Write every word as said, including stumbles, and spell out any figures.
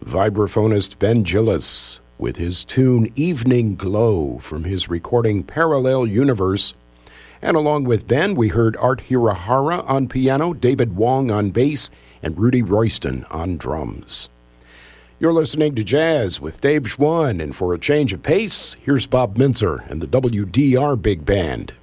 vibraphonist Ben Gillis with his tune Evening Glow from his recording Parallel Universe. And along with Ben, we heard Art Hirahara on piano, David Wong on bass, and Rudy Royston on drums. You're listening to Jazz with Dave Schwann, and for a change of pace, here's Bob Mintzer and the W D R Big Band.